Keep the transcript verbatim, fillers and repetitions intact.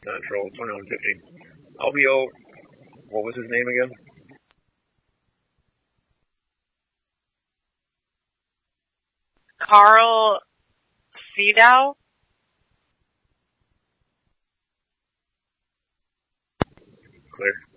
Not Troll, twenty-one fifteen. L B O, what was his name again? Carl Cedau? Clear.